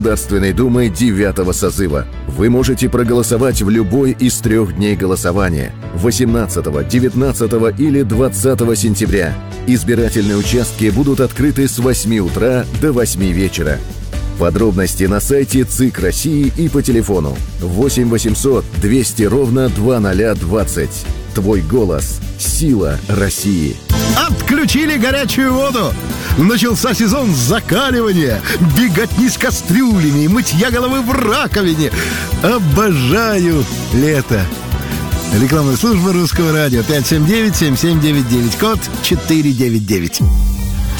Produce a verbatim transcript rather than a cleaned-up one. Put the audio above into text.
Государственной Думы девятого созыва. Вы можете проголосовать в любой из трех дней голосования – восемнадцатого, девятнадцатого или двадцатого сентября. Избирательные участки будут открыты с восьми утра до восьми вечера. Подробности на сайте ЦИК России и по телефону восемь восемьсот двести ровно два ноль двадцать. Твой голос – сила России. Отключили горячую воду. Начался сезон закаливания, беготни с кастрюлями, мытья головы в раковине. Обожаю лето. Рекламная служба Русского радио. Пять семь девять семь семь девять девять, код четыре девять девять.